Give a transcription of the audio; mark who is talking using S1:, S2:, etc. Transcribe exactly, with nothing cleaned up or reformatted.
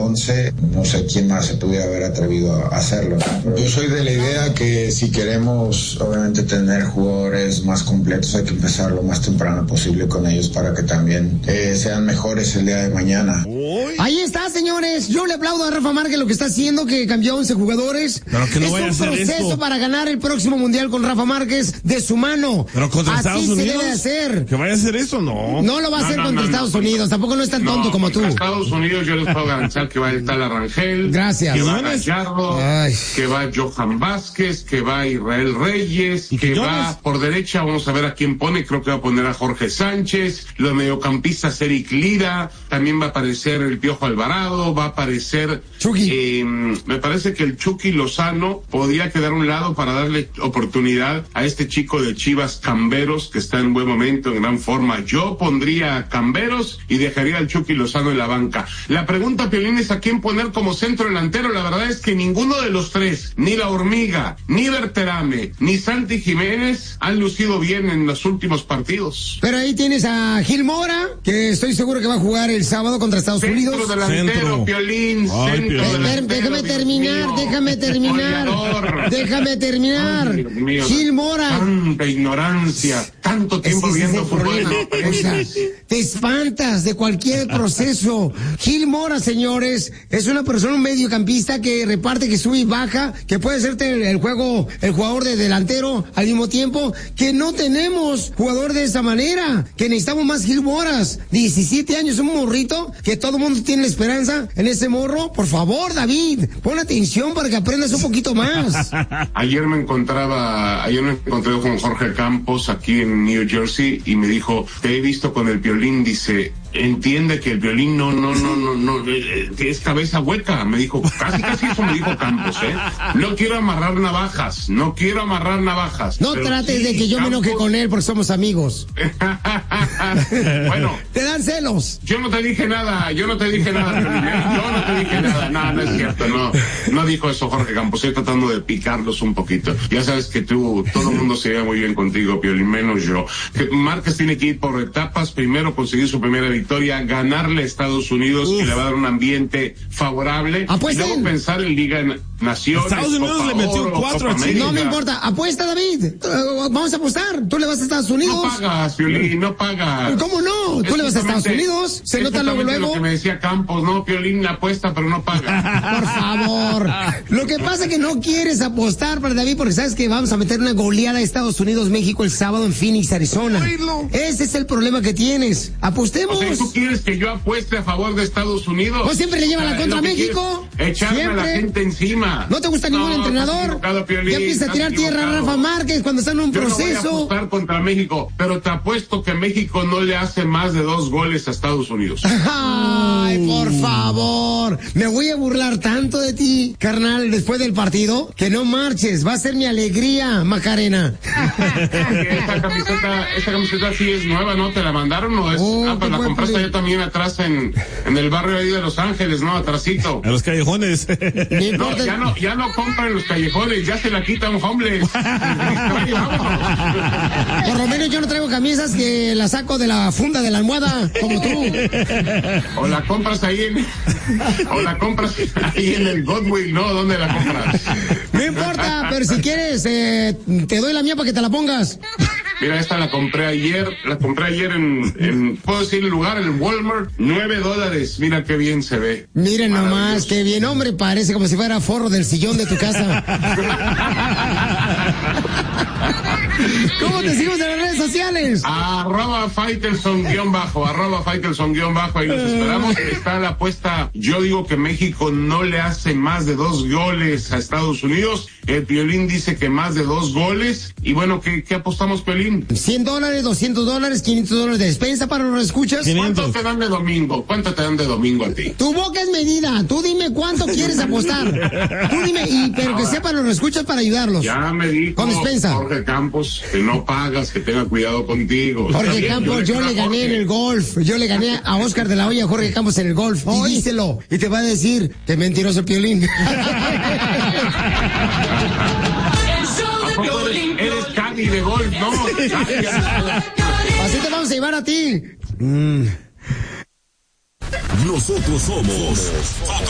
S1: once, no sé quién más se pudiera haber atrevido a hacerlo. Yo soy de la idea que si queremos obviamente tener jugadores más completos hay que empezar lo más temprano posible con ellos para que también eh, sean mejores el día de mañana.
S2: Ahí está, señores. Yo le aplaudo a Rafa Márquez lo que está haciendo, que cambió once jugadores.
S3: Pero que no
S2: es
S3: vaya
S2: un
S3: a hacer
S2: proceso
S3: esto.
S2: para ganar el próximo mundial con Rafa Márquez de su mano.
S3: Pero contra
S2: Así
S3: Estados
S2: se
S3: Unidos.
S2: debe hacer.
S3: Que vaya a hacer eso, no.
S2: No lo va a
S4: No,
S2: hacer
S4: no,
S2: contra
S4: no,
S2: Estados
S4: no,
S2: Unidos. Tampoco no es tan tonto
S4: No,
S2: como tú.
S4: contra Estados Unidos yo les puedo garantizar que va a estar Rangel.
S2: Gracias.
S4: Que va
S3: Quiñones.
S4: Gallardo.
S2: Ay.
S4: Que va Johan Vázquez. Que va Israel Reyes.
S3: ¿Y
S4: Que
S3: Quiñones?
S4: va por derecha. Vamos a ver a quién pone. Creo que va a poner a Jorge Sánchez. Los mediocampistas Eric Lira. También va a aparecer el Piojo Alvarado. Va a aparecer.
S2: Chucky.
S4: Eh, me parece que el Chucky Lozano podría quedar a un lado para darle oportunidad a este chico de Chivas, Camberos, que está en buen momento, en gran forma. Yo pondría a Camberos y dejaría al Chucky Lozano en la banca. La pregunta, Piolín, es a quién poner como centro delantero. La verdad es que ninguno de los tres, ni la Hormiga, ni Berterame, ni Santi Jiménez, han lucido bien en los últimos partidos.
S2: Pero ahí tienes a Gil Mora, que estoy seguro que va a jugar el sábado contra Estados
S4: Centro
S2: Unidos.
S4: delantero,
S3: Centro.
S4: Piolín,
S3: Ay,
S4: centro
S3: Piolín.
S2: Ver-
S4: delantero.
S2: déjame
S4: Dios
S2: terminar,
S4: mío.
S2: déjame terminar,
S4: Goleador.
S2: déjame terminar.
S4: Ay, Dios mío.
S2: Gil Mora.
S4: Tanta ignorancia, tanto tiempo
S2: Ese es
S4: viendo
S2: el
S4: fútbol.
S2: problema. O sea, te espantas de cualquier proceso. Gil Mora, señores, es una persona, un mediocampista que reparte, que sube y baja, que puede hacerte el, el juego, el jugador de delantero al mismo tiempo, que no tenemos jugador de esa manera, que necesitamos más Gil Moras. diecisiete años, un morrito, que todo el mundo tiene la esperanza en ese morro. Por favor, David, pon atención para que aprendas un poquito más.
S4: Ayer me encontraba, ayer me encontré con Jorge Campos aquí en New Jersey y me dijo, te he visto con el Piolín, dice, entiende que el Piolín no, no, no, no, no, eh, es cabeza hueca, me dijo, casi casi eso me dijo Campos, eh. No quiero amarrar navajas, no quiero amarrar navajas.
S2: No
S4: pero
S2: trates
S4: sí,
S2: de que yo me enoje
S4: Campos-
S2: con él porque somos amigos.
S4: Bueno,
S2: Te dan celos.
S4: yo no te dije nada, yo no te dije nada, Piolín, ¿eh? Yo no te dije nada, no, no es cierto, no, no dijo eso Jorge Campos, estoy tratando de picarlos un poquito. Ya sabes que tú, todo el mundo se lleva muy bien contigo, Piolín, menos yo. Que Márquez tiene que ir por etapas, primero conseguir su primera victoria, ganarle a Estados Unidos,
S2: Uf.
S4: que le va a dar un ambiente favorable,
S2: Apuesten.
S4: y luego pensar en Liga en Naciones,
S3: Estados Unidos
S4: Copa
S3: le metió
S4: Oro,
S3: cuatro
S4: Copa
S3: a Chile.
S4: América.
S2: No me importa. Apuesta, David. Eh, Vamos a apostar. Tú le vas a Estados
S4: No
S2: Unidos.
S4: pagas, Piolín, no pagas.
S2: ¿Cómo no? Tú
S4: Es
S2: le vas a Estados
S4: justamente-
S2: Unidos. Se
S4: es
S2: nota luego,
S4: justamente
S2: luego.
S4: lo que me decía Campos, no, Piolín la apuesta, pero no paga.
S2: Por favor. Lo que pasa es que no quieres apostar para David porque sabes que vamos a meter una goleada a Estados Unidos, México el sábado en Phoenix, Arizona. Ese es el problema que tienes. Apostemos.
S4: O sea, ¿tú quieres que yo apueste a favor de Estados Unidos?
S2: Pues siempre le lleva la
S4: Ah,
S2: contra
S4: lo que
S2: México.
S4: quieres, Echarme a la
S2: Siempre.
S4: gente encima.
S2: ¿No te gusta ningún
S4: estás
S2: entrenador?
S4: equivocado, Piolín,
S2: Ya empieza a
S4: estás
S2: tirar tierra a
S4: equivocado.
S2: Rafa Márquez cuando está en un
S4: Yo no voy a
S2: proceso.
S4: apostar contra México, pero te apuesto que México no le hace más de dos goles a Estados Unidos.
S2: Ay, por favor. Me voy a burlar tanto de ti, carnal, después del partido, que no marches. Va a ser mi alegría, Macarena.
S4: Esta camiseta, esta camiseta sí es nueva, ¿no? ¿Te la mandaron o es?
S2: Oh,
S4: ah, pues
S2: qué
S4: la
S2: buen
S4: compraste
S2: poli-
S4: allá también atrás en, en el barrio ahí de Los Ángeles, ¿no? Atrasito.
S3: A los callejones.
S2: No
S4: No,
S2: importa.
S4: ya no, ya no compran los callejones, ya se la quita un homeless. Vámonos.
S2: Por lo menos yo no traigo camisas que las saco de la funda de la almohada, como tú.
S4: O la compras ahí en, o la compras ahí en el Godwill, ¿no? ¿Dónde la compras?
S2: No importa, pero si quieres, eh, te doy la mía para que te la pongas.
S4: Mira, esta la compré ayer, la compré ayer en, en ¿puedo decir el lugar? En Walmart, nueve dólares. Mira qué bien se ve.
S2: Miren nomás,
S4: Maravilloso.
S2: qué bien, hombre, parece como si fuera forro del sillón de tu casa. ¿Cómo te seguimos en las redes sociales?
S4: Arroba Faitelson guión bajo, arroba Faitelson guión bajo, ahí los esperamos. Está la apuesta, yo digo que México no le hace más de dos goles a Estados Unidos. El Piolín dice que más de dos goles. Y bueno, ¿qué, qué apostamos, Piolín?
S2: cien dólares, doscientos dólares, quinientos dólares de despensa para los escuchas.
S4: ¿Cuánto te dan de domingo? ¿Cuánto te dan de domingo a ti?
S2: Tu boca es medida. Tú dime cuánto quieres apostar. Tú dime, y, pero que sepan los escuchas para ayudarlos.
S4: Ya me dijo
S2: Con despensa.
S4: Jorge Campos que no pagas, que tenga cuidado contigo. Está
S2: Jorge
S4: bien,
S2: Campos, yo
S4: creo
S2: le
S4: a
S2: gané
S4: Jorge.
S2: en el golf. Yo le gané a Oscar de la Hoya, a Jorge Campos en el golf. Y díselo. Y te va a decir que mentiroso Piolín.
S4: ¿A poco eres, eres caddy de golf? No.
S2: Así te vamos a llevar a ti.
S5: Nosotros somos